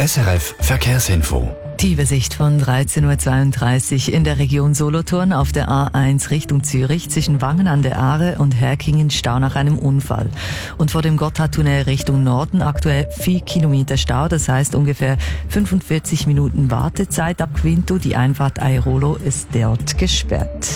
SRF Verkehrsinfo. Die Übersicht von 13.32 Uhr in der Region Solothurn auf der A1 Richtung Zürich zwischen Wangen an der Aare und Herkingen Stau nach einem Unfall. Und vor dem Gotthardtunnel Richtung Norden aktuell 4 Kilometer Stau, das heißt ungefähr 45 Minuten Wartezeit ab Quinto. Die Einfahrt Airolo ist dort gesperrt.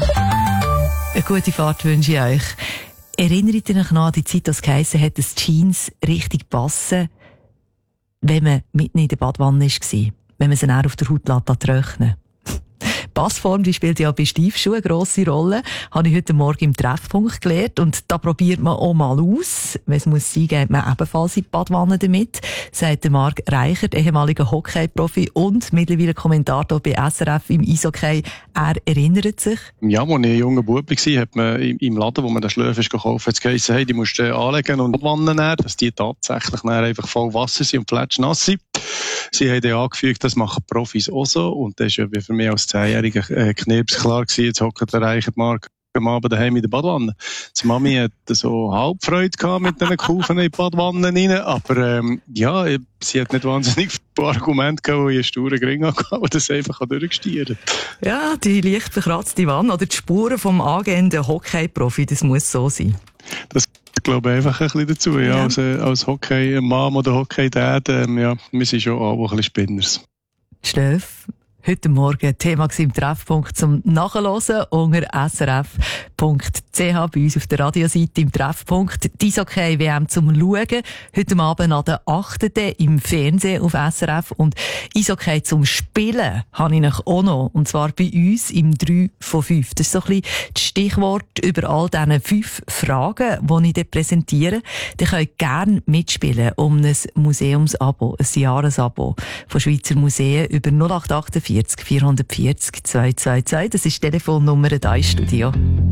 Eine gute Fahrt wünsche ich euch. Erinnert ihr euch noch an die Zeit, als es geheissen hat, dass die Jeans richtig passen, wenn man mitten in der Badwanne war? Wenn man sie dann auf der Haut trocknen. Passform, die spielt ja bei Stiefschuhen eine grosse Rolle. Habe ich heute Morgen im Treffpunkt gelernt. Und da probiert man auch mal aus. Wenn es muss sein, geht man ebenfalls in die Badwanne damit, sagt der Marc Reichert, ehemaliger Hockey-Profi und mittlerweile Kommentator bei SRF im Eishockey. Er erinnert sich. Ja, als ich ein junger Bub war, hat man im Laden, wo man den Schlöfisch gekauft hat, geheißen, hey, die musst du anlegen und Badwanne nehmen, dass die tatsächlich dann einfach voll Wasser sind und fletschnass sind. Sie haben dann angefügt, das machen Profis auch so. Und das war ja für mich als 10-jähriger Knirps klar gewesen, jetzt hockt der Reichert Marc am Abend daheim in der Badwanne. Die Mami hat so halb Freude gehabt mit diesen Kufen in die Badwanne rein. Aber ja, sie hat nicht wahnsinnig viele Argumente gehabt, wo ich einen sturen Gring hatte, aber das einfach durchgestiert. Ja, die leicht verkratzte Wanne oder die Spuren vom angehenden Hockey-Profi, das muss so sein. Das glaube ich einfach ein bisschen dazu. Ja. Als Hockey-Mom oder Hockey-Dad, ja, wir sind schon auch ein bisschen Spinners. Steff, heute Morgen Thema im Treffpunkt zum Nachhören unter srf.ch bei uns auf der Radioseite im Treffpunkt. Die Eishockey-WM zum Schauen. Heute Abend an der 8. im Fernsehen auf SRF. Und Eishockey zum Spielen habe ich auch noch. Und zwar bei uns im 3 von 5. Das ist so ein bisschen das Stichwort über all diese 5 Fragen, die ich präsentiere. Die könnt gerne mitspielen um ein Museumsabo, ein Jahresabo von Schweizer Museen über 0848 440 222. Das ist die Telefonnummer da im Studio.